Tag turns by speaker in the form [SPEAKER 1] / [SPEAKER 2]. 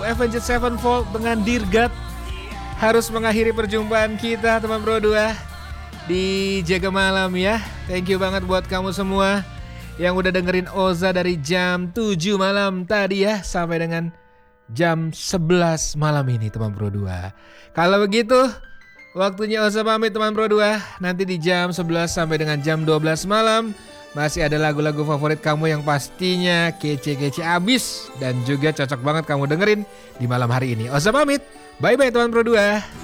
[SPEAKER 1] Avenged Sevenfold dengan Dear God harus mengakhiri perjumpaan kita teman Bro 2 di Jaga Malam ya. Thank you banget buat kamu semua yang udah dengerin Oza dari jam 7 malam tadi ya sampai dengan jam 11 malam ini teman Bro 2. Kalau begitu waktunya Oza pamit teman Bro 2. Nanti di jam 11 sampai dengan jam 12 malam masih ada lagu-lagu favorit kamu yang pastinya kece-kece abis dan juga cocok banget kamu dengerin di malam hari ini. Oza pamit. Bye-bye teman Bro 2.